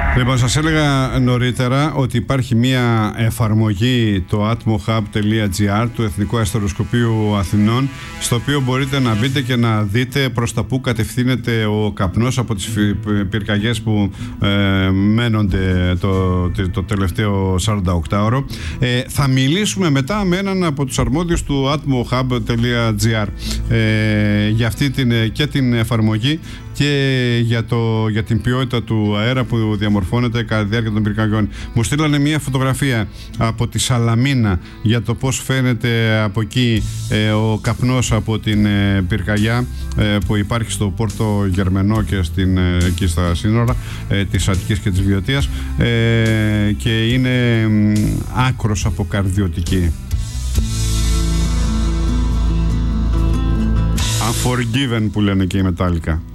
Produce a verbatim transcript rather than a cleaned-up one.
Λοιπόν, σας έλεγα νωρίτερα ότι υπάρχει μια εφαρμογή, το atmohub τελεία gr του Εθνικού Αστεροσκοπείου Αθηνών, στο οποίο μπορείτε να μπείτε και να δείτε προς τα που κατευθύνεται ο καπνός από τις πυρκαγιές που ε, μένονται το, το, το τελευταίο σαρανταοκτάωρο. Ε, θα μιλήσουμε μετά με έναν από τους αρμόδιους του atmohub τελεία gr ε, για αυτή την, και την εφαρμογή και για, το, για την ποιότητα του αέρα που διαμορφώνεται κατά τη διάρκεια των πυρκαγιών. Μου στείλανε μια φωτογραφία από τη Σαλαμίνα για το πώς φαίνεται από εκεί ε, ο καπνός από την ε, πυρκαγιά ε, που υπάρχει στο Πόρτο Γερμενό και στην, ε, εκεί στα σύνορα ε, της Αττικής και της Βιωτίας ε, και είναι ε, άκρος αποκαρδιωτική. Unforgiven που λένε και οι Μετάλλικα.